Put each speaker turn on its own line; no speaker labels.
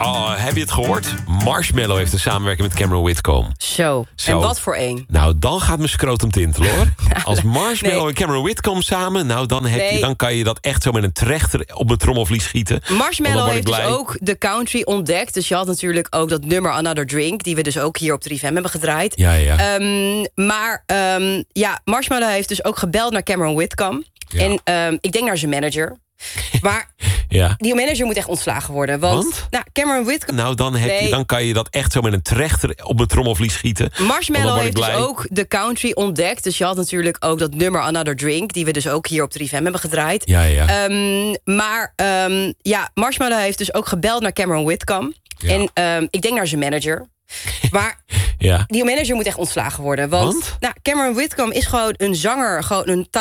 Oh, heb je het gehoord? Marshmello heeft een samenwerking met Cameron Whitcomb.
Zo. En wat voor één?
Nou, dan gaat mijn scrotum tintelen, hoor. Als Marshmello en Cameron Whitcomb samen... nou, dan kan je dat echt zo met een trechter op mijn trommelvlies schieten.
Marshmello heeft dus ook de country ontdekt. Dus je had natuurlijk ook dat nummer Another Drink... die we dus ook hier op 3FM hebben gedraaid.
Ja.
Maar Marshmello heeft dus ook gebeld naar Cameron Whitcomb.
Ja.
En ik denk naar zijn manager... Maar die manager moet echt ontslagen worden. Want? Nou, Cameron Whitcomb...
Nou, dan kan je dat echt zo met een trechter op mijn trommelvlies schieten.
Marshmello heeft dus ook de country ontdekt. Dus je had natuurlijk ook dat nummer Another Drink... die we dus ook hier op 3FM hebben gedraaid.
Ja.
Marshmello heeft dus ook gebeld naar Cameron Whitcomb.
Ja.
En ik denk naar zijn manager... Maar die manager moet echt ontslagen worden. Want? Nou, Cameron Whitcomb is gewoon een zanger, gewoon een